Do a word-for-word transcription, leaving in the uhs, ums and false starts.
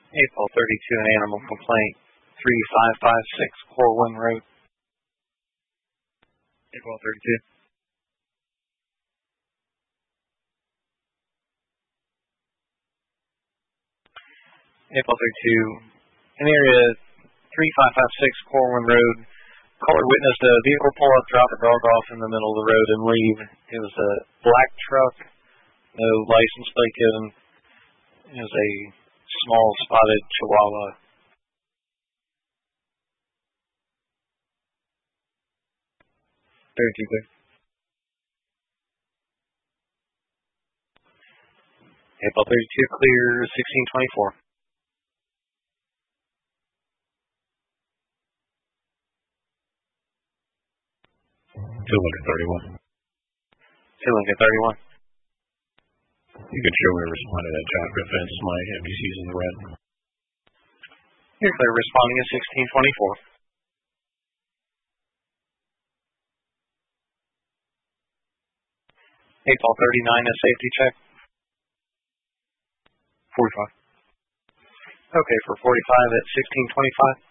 April thirty-two, an animal complaint, three five five six Corwin Road. April thirty-two. April thirty-two, an area three five five six Corwin Road. Caller witnessed a vehicle pull up, drop a dog off in the middle of the road, and leave. It was a black truck, no license plate given. It was a small spotted Chihuahua. thirty-two clear. April thirty-two clear, sixteen twenty-four. Two Lincoln thirty-one. Two Lincoln thirty-one. You can show me a respond to that job defense. My M D C's in the red. You're clear responding at sixteen twenty-four. April thirty-nine, a safety check. forty-five. Okay, for forty-five at sixteen twenty-five.